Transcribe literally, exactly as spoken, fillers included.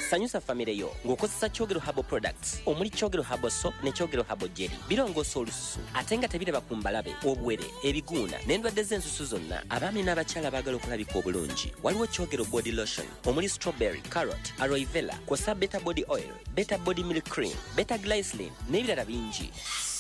sanyusa famire yo ng'okozesa Kyogero Herbal Products omuli Kyogero Herbal Soap ne Kyogero Herbal Jelly. Birongoosa olususu ate nga tebiraba ku mbalabe, obwere, ebiguuna n'endwadde z'ensusu zonna. Abaami n'abakyala baagala okulabika obulungi. Waliwo Kyogero Body Lotion omuli strawberry, carrot, aloe vera, kw'ossa Beta Body Oil, Beta Body Milk Cream, Beta Glycerin n'ebirala bingi.